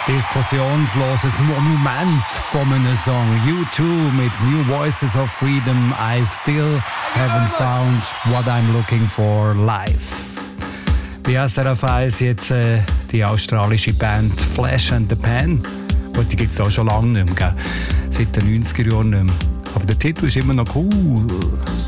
Diskussionsloses Monument von einem Song. U2 mit New Voices of Freedom. I still haven't found what I'm looking for live. Bei SRF 1 jetzt die australische Band Flash and the Pan. Und die gibt es auch schon lange nicht mehr, gell? Seit den 90er Jahren nicht mehr. Aber der Titel ist immer noch cool.